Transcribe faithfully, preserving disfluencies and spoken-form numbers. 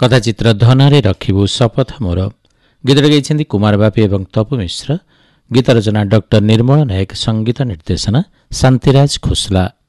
कथाचित्र धनरे रखिबु शपथ मोर गीतटी गाइछन्ति कुमार बापी एवं तपु मिश्र। गीत रचना डॉक्टर निर्मल नायक, संगीत निर्देशना शांतिराज खोसला।